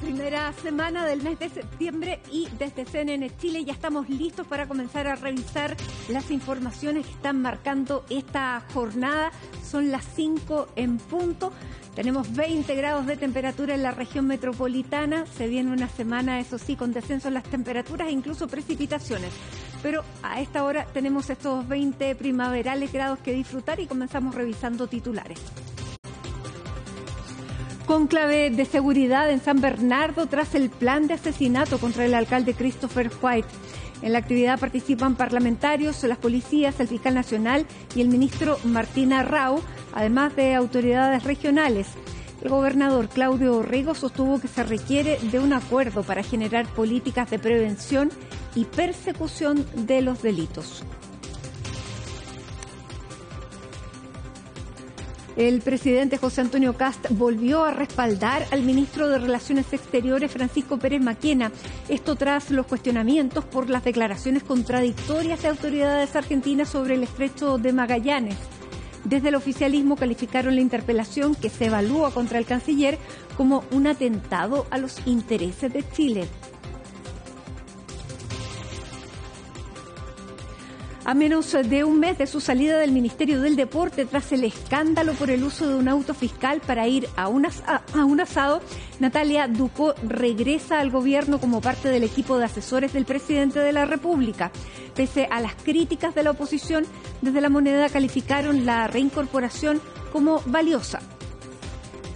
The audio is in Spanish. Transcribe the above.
Primera semana del mes de septiembre y desde CNN Chile ya estamos listos para comenzar a revisar las informaciones que están marcando esta jornada. Son las 5 en punto. Tenemos 20 grados de temperatura en la región metropolitana. Se viene una semana, eso sí, con descenso en las temperaturas e incluso precipitaciones. Pero a esta hora tenemos estos 20 primaverales grados que disfrutar y comenzamos revisando titulares. Cónclave de seguridad en San Bernardo tras el plan de asesinato contra el alcalde Christopher White. En la actividad participan parlamentarios, las policías, el fiscal nacional y el ministro Martín Arrau, además de autoridades regionales. El gobernador Claudio Orrego sostuvo que se requiere de un acuerdo para generar políticas de prevención y persecución de los delitos. El presidente José Antonio Kast volvió a respaldar al ministro de Relaciones Exteriores, Francisco Pérez Maquena. Esto tras los cuestionamientos por las declaraciones contradictorias de autoridades argentinas sobre el estrecho de Magallanes. Desde el oficialismo calificaron la interpelación que se evalúa contra el canciller como un atentado a los intereses de Chile. A menos de un mes de su salida del Ministerio del Deporte tras el escándalo por el uso de un auto fiscal para ir a un asado, Natalia Ducó regresa al gobierno como parte del equipo de asesores del presidente de la República. Pese a las críticas de la oposición, desde La Moneda calificaron la reincorporación como valiosa.